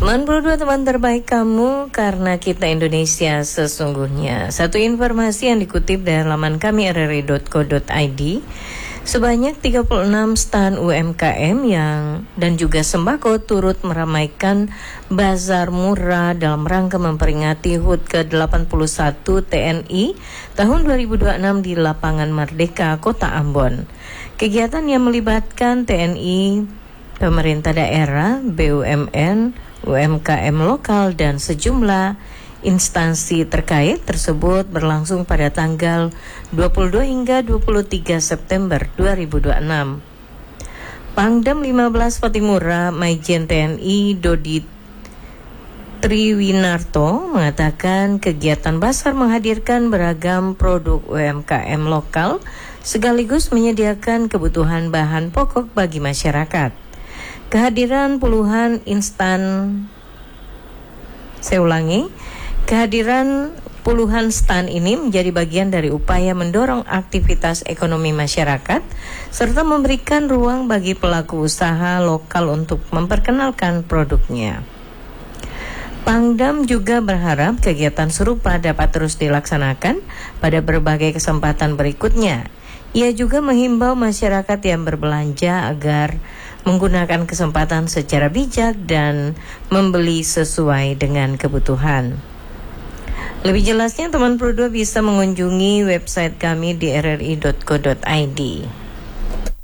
Teman berdua, teman terbaik kamu, karena kita Indonesia sesungguhnya. Satu informasi yang dikutip dari laman kami rri.co.id, sebanyak 36 stan UMKM dan juga sembako turut meramaikan bazar murah dalam rangka memperingati HUT ke-81 TNI tahun 2026 di Lapangan Merdeka, Kota Ambon. Kegiatan yang melibatkan TNI, pemerintah daerah, BUMN, UMKM lokal dan sejumlah instansi terkait tersebut berlangsung pada tanggal 22 hingga 23 September 2026. Pangdam 15 Patimura Maijen TNI Dodi Triwinarto mengatakan kegiatan pasar menghadirkan beragam produk UMKM lokal sekaligus menyediakan kebutuhan bahan pokok bagi masyarakat. Kehadiran puluhan stan ini menjadi bagian dari upaya mendorong aktivitas ekonomi masyarakat serta memberikan ruang bagi pelaku usaha lokal untuk memperkenalkan produknya. Pangdam juga berharap kegiatan serupa dapat terus dilaksanakan pada berbagai kesempatan berikutnya. Ia juga menghimbau masyarakat yang berbelanja agar menggunakan kesempatan secara bijak dan membeli sesuai dengan kebutuhan. Lebih jelasnya teman Pro2 bisa mengunjungi website kami di rri.co.id.